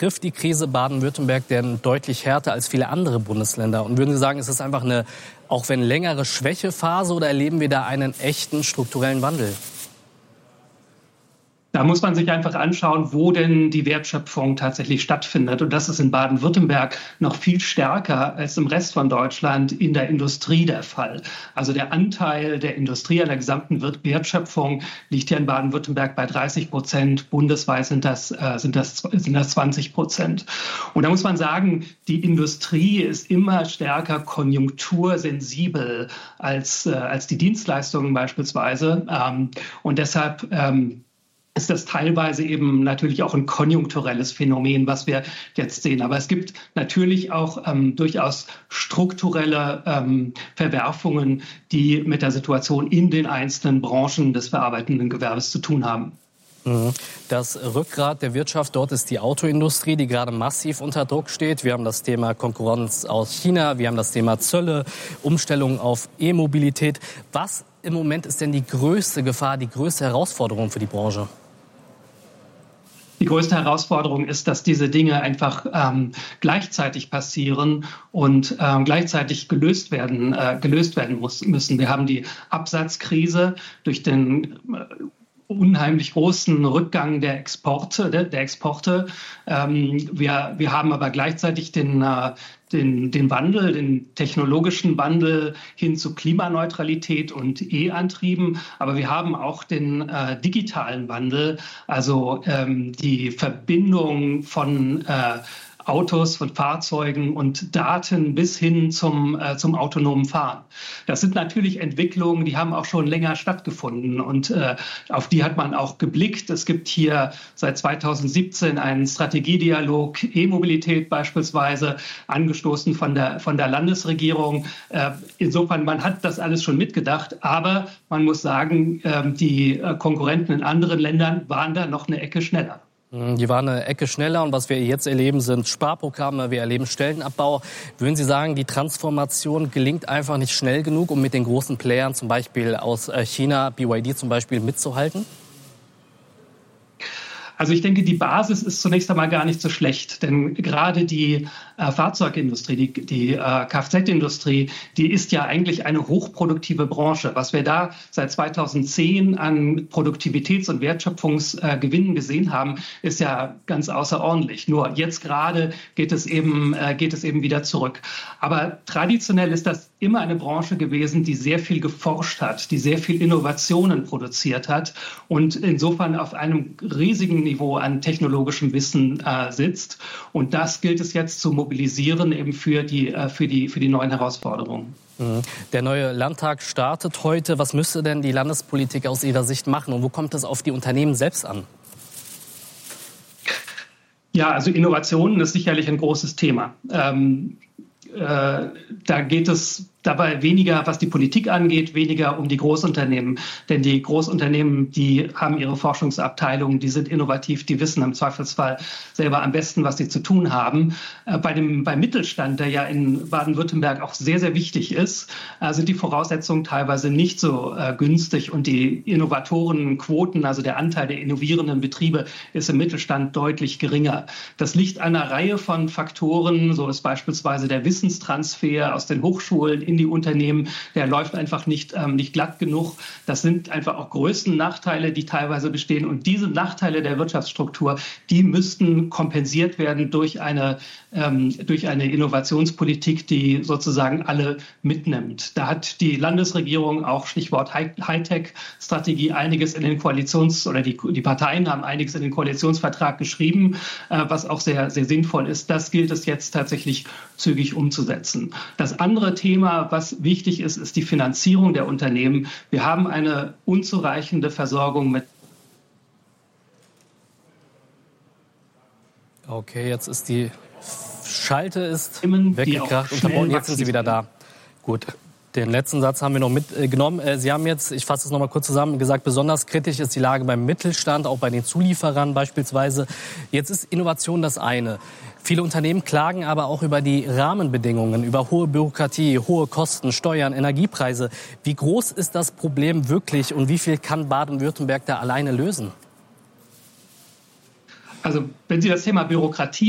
trifft die Krise Baden-Württemberg denn deutlich härter als viele andere Bundesländer? Und würden Sie sagen, ist es einfach eine, auch wenn längere Schwächephase, oder erleben wir da einen echten strukturellen Wandel? Da muss man sich einfach anschauen, wo denn die Wertschöpfung tatsächlich stattfindet. Und das ist in Baden-Württemberg noch viel stärker als im Rest von Deutschland in der Industrie der Fall. Also der Anteil der Industrie an der gesamten Wertschöpfung liegt hier in Baden-Württemberg bei 30%. Bundesweit sind das 20%. Und da muss man sagen, die Industrie ist immer stärker konjunktursensibel als die Dienstleistungen beispielsweise. Und deshalb ist das teilweise eben natürlich auch ein konjunkturelles Phänomen, was wir jetzt sehen. Aber es gibt natürlich auch durchaus strukturelle Verwerfungen, die mit der Situation in den einzelnen Branchen des verarbeitenden Gewerbes zu tun haben. Das Rückgrat der Wirtschaft dort ist die Autoindustrie, die gerade massiv unter Druck steht. Wir haben das Thema Konkurrenz aus China, wir haben das Thema Zölle, Umstellung auf E-Mobilität. Was im Moment ist denn die größte Gefahr, die größte Herausforderung für die Branche? Die größte Herausforderung ist, dass diese Dinge einfach gleichzeitig passieren und gleichzeitig gelöst werden müssen. Wir haben die Absatzkrise durch den unheimlich großen Rückgang der Exporte. Wir haben aber gleichzeitig den Wandel, den technologischen Wandel hin zu Klimaneutralität und E-Antrieben. Aber wir haben auch den digitalen Wandel, also die Verbindung von Autos, von Fahrzeugen und Daten bis hin zum autonomen Fahren. Das sind natürlich Entwicklungen, die haben auch schon länger stattgefunden und auf die hat man auch geblickt. Es gibt hier seit 2017 einen Strategiedialog E-Mobilität beispielsweise, angestoßen von der Landesregierung. Insofern, man hat das alles schon mitgedacht, aber man muss sagen, die Konkurrenten in anderen Ländern waren da noch eine Ecke schneller. Die waren eine Ecke schneller und was wir jetzt erleben, sind Sparprogramme, wir erleben Stellenabbau. Würden Sie sagen, die Transformation gelingt einfach nicht schnell genug, um mit den großen Playern, zum Beispiel aus China, BYD zum Beispiel, mitzuhalten? Also ich denke, die Basis ist zunächst einmal gar nicht so schlecht, denn gerade die Fahrzeugindustrie, die Kfz-Industrie, die ist ja eigentlich eine hochproduktive Branche. Was wir da seit 2010 an Produktivitäts- und Wertschöpfungsgewinnen gesehen haben, ist ja ganz außerordentlich. Nur jetzt gerade geht es eben wieder zurück. Aber traditionell ist das immer eine Branche gewesen, die sehr viel geforscht hat, die sehr viel Innovationen produziert hat und insofern auf einem riesigen Niveau an technologischem Wissen sitzt. Und das gilt es jetzt zu mobilisieren eben für die neuen Herausforderungen. Der neue Landtag startet heute. Was müsste denn die Landespolitik aus Ihrer Sicht machen und wo kommt es auf die Unternehmen selbst an? Ja, also Innovationen ist sicherlich ein großes Thema. Da geht es dabei weniger, was die Politik angeht, weniger um die Großunternehmen. Denn die Großunternehmen, die haben ihre Forschungsabteilungen, die sind innovativ, die wissen im Zweifelsfall selber am besten, was sie zu tun haben. Beim Mittelstand, der ja in Baden-Württemberg auch sehr, sehr wichtig ist, sind die Voraussetzungen teilweise nicht so günstig. Und die Innovatorenquoten, also der Anteil der innovierenden Betriebe, ist im Mittelstand deutlich geringer. Das liegt an einer Reihe von Faktoren. So ist beispielsweise der Wissenstransfer aus den Hochschulen in die Unternehmen, der läuft einfach nicht glatt genug. Das sind einfach auch größten Nachteile, die teilweise bestehen. Und diese Nachteile der Wirtschaftsstruktur, die müssten kompensiert werden durch eine Innovationspolitik, die sozusagen alle mitnimmt. Da hat die Landesregierung auch Stichwort Hightech-Strategie einiges in den die Parteien haben einiges in den Koalitionsvertrag geschrieben, was auch sehr, sehr sinnvoll ist. Das gilt es jetzt tatsächlich zügig umzusetzen. Das andere Thema, was wichtig ist, ist die Finanzierung der Unternehmen. Wir haben eine unzureichende Versorgung mit. Okay, jetzt ist die Schalte weggekracht, unterbrochen. Jetzt sind Sie wieder da. Gut. Den letzten Satz haben wir noch mitgenommen. Sie haben jetzt, ich fasse es noch mal kurz zusammen, gesagt, besonders kritisch ist die Lage beim Mittelstand, auch bei den Zulieferern beispielsweise. Jetzt ist Innovation das eine. Viele Unternehmen klagen aber auch über die Rahmenbedingungen, über hohe Bürokratie, hohe Kosten, Steuern, Energiepreise. Wie groß ist das Problem wirklich und wie viel kann Baden-Württemberg da alleine lösen? Also wenn Sie das Thema Bürokratie